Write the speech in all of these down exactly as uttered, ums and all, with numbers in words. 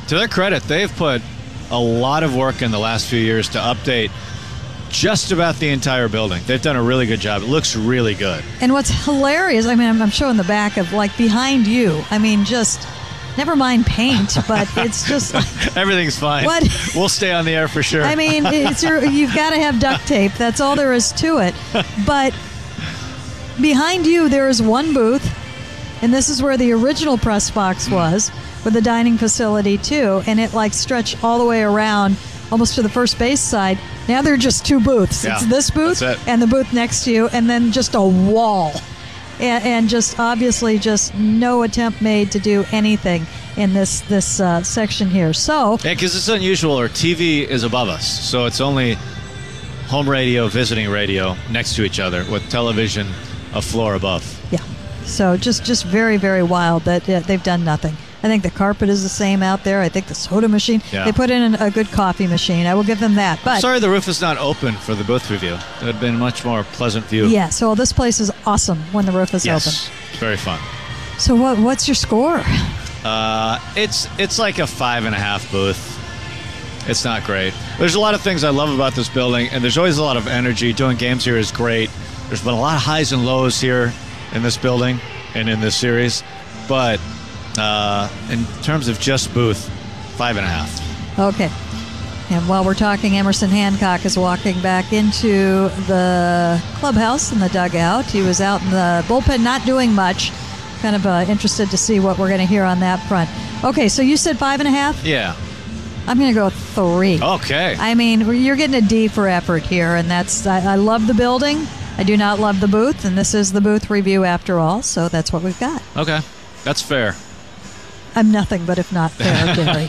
to their credit, they've put a lot of work in the last few years to update just about the entire building. They've done a really good job. It looks really good. And what's hilarious, I mean, I'm, I'm showing the back of, like, behind you. I mean, just, never mind paint, but it's just... Like, everything's fine. What? We'll stay on the air for sure. I mean, it's your, you've got to have duct tape. That's all there is to it. But behind you, there is one booth, and this is where the original press box was, with the dining facility, too, and it, like, stretched all the way around almost to the first base side. Now there are just two booths. Yeah, it's this booth it. and the booth next to you, and then just a wall. And, and just obviously just no attempt made to do anything in this this uh, section here. So yeah, because it's unusual. Our T V is above us, so it's only home radio, visiting radio next to each other with television a floor above. Yeah. So just, just very, very wild that uh, they've done nothing. I think the carpet is the same out there. I think the soda machine. Yeah. They put in a good coffee machine. I will give them that. But Sorry the roof is not open for the booth review. It would have been a much more pleasant view. yeah, so this place is awesome when the roof is Yes, open. it's very fun. So what? What's your score? Uh, it's it's like a five and a half booth. It's not great. There's a lot of things I love about this building, and there's always a lot of energy. Doing games here is great. There's been a lot of highs and lows here in this building and in this series, but uh, in terms of just booth, five and a half. Okay. And while we're talking, Emerson Hancock is walking back into the clubhouse in the dugout. He was out in the bullpen not doing much. Kind of uh, interested to see what we're going to hear on that front. Okay, so you said five and a half? Yeah. I'm going to go three. Okay. I mean, you're getting a D for effort here, and that's, I, I love the building. I do not love the booth, and this is the booth review after all, so that's what we've got. Okay. That's fair. I'm nothing but if not fair, Gary.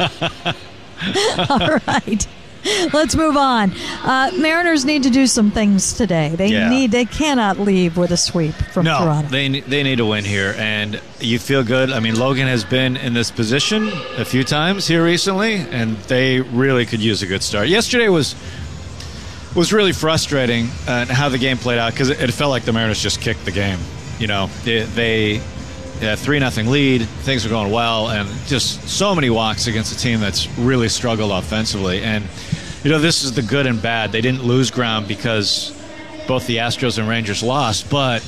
All right. Let's move on. Uh, Mariners need to do some things today. They Yeah. need. They cannot leave with a sweep from no, Toronto. they they need to win here, and you feel good. I mean, Logan has been in this position a few times here recently, and they really could use a good start. Yesterday was was really frustrating uh, how the game played out because it, it felt like the Mariners just kicked the game. You know, they, they had a three nothing lead. Things were going well, and just so many walks against a team that's really struggled offensively. And you know, this is the good and bad. They didn't lose ground because both the Astros and Rangers lost, but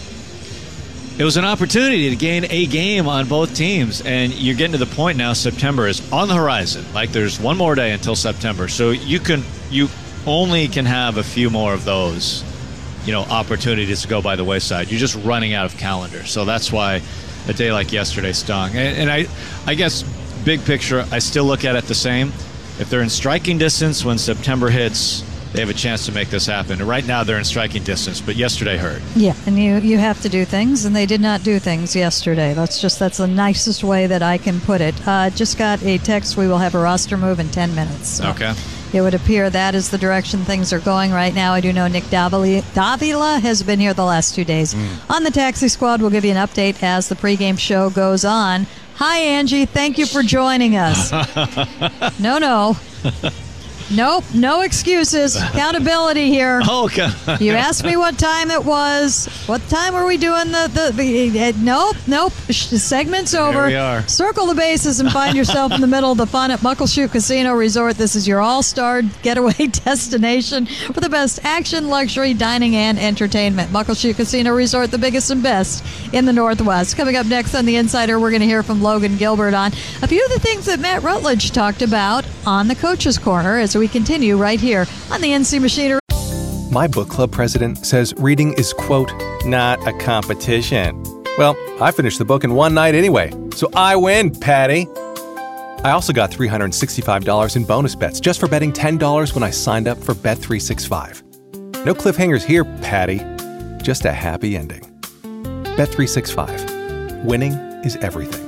it was an opportunity to gain a game on both teams. And you're getting to the point now, September is on the horizon. Like, there's one more day until September. So you can you only can have a few more of those, you know, opportunities to go by the wayside. You're just running out of calendar. So that's why a day like yesterday stung. And, and I, I guess, big picture, I still look at it the same. If they're in striking distance when September hits, they have a chance to make this happen. And right now they're in striking distance, but yesterday hurt. Yeah, and you, you have to do things, and they did not do things yesterday. That's just that's the nicest way that I can put it. Uh, just got a text. We will have a roster move in ten minutes. So Okay. it would appear that is the direction things are going right now. I do know Nick Davila, Davila has been here the last two days. Mm. On the Taxi Squad, we'll give you an update as the pregame show goes on. Hi, Angie. Thank you for joining us. no, no. Nope, no excuses. Accountability here. Oh, okay. You asked me what time it was. What time were we doing the... the, the uh, nope, nope. The segment's over. Here we are. Circle the bases and find yourself in the middle of the fun at Muckleshoot Casino Resort. This is your all-star getaway destination for the best action, luxury, dining, and entertainment. Muckleshoot Casino Resort, the biggest and best in the Northwest. Coming up next on The Insider, we're going to hear from Logan Gilbert on a few of the things that Matt Rutledge talked about on the Coach's Corner as we continue right here on the N C Machinery. My book club president says reading is, quote, not a competition. Well, I finished the book in one night anyway, so I win, Patty. I also got three hundred sixty-five dollars in bonus bets just for betting ten dollars when I signed up for Bet three sixty-five. No cliffhangers here, Patty. Just a happy ending. Bet three sixty-five. Winning is everything.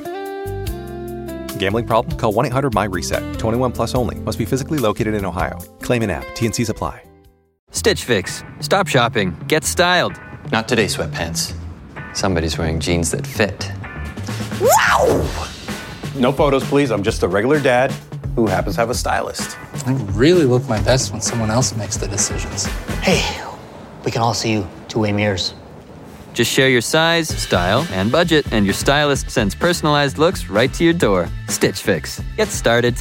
Gambling problem? Call one eight hundred my reset. twenty-one plus only. Must be physically located in Ohio. Claim in app. T and C's apply. Stitch Fix. Stop shopping. Get styled. Not today, sweatpants. Somebody's wearing jeans that fit. Wow! No photos, please. I'm just a regular dad who happens to have a stylist. I really look my best when someone else makes the decisions. Hey, we can all see you two-way mirrors. Just share your size, style, and budget, and your stylist sends personalized looks right to your door. Stitch Fix. Get started